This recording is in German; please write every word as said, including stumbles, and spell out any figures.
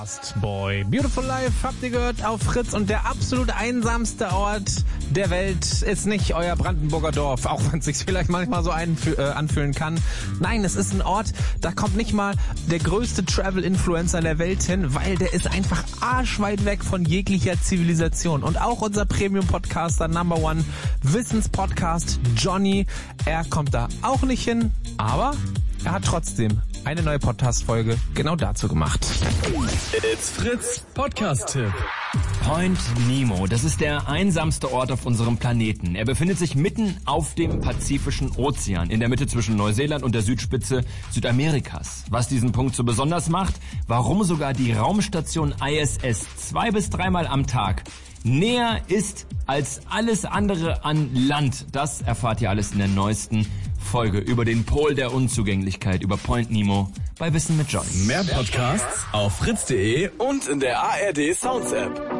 Boy, Beautiful Life habt ihr gehört auf Fritz, und der absolut einsamste Ort der Welt ist nicht euer Brandenburger Dorf, auch wenn es sich vielleicht manchmal so einfü- äh, anfühlen kann. Nein, es ist ein Ort, da kommt nicht mal der größte Travel-Influencer der Welt hin, weil der ist einfach arschweit weg von jeglicher Zivilisation. Und auch unser Premium-Podcaster Number One Wissenspodcast Johnny, er kommt da auch nicht hin, aber er hat trotzdem eine neue Podcast-Folge genau dazu gemacht. It's Fritz Podcast-Tipp. Point Nemo, das ist der einsamste Ort auf unserem Planeten. Er befindet sich mitten auf dem Pazifischen Ozean, in der Mitte zwischen Neuseeland und der Südspitze Südamerikas. Was diesen Punkt so besonders macht, warum sogar die Raumstation I S S zwei bis dreimal am Tag näher ist als alles andere an Land, das erfahrt ihr alles in der neuesten Folge über den Pol der Unzugänglichkeit, über Point Nemo bei Wissen mit Johnny. Mehr Podcasts auf fritz punkt de und in der A R D Sounds App.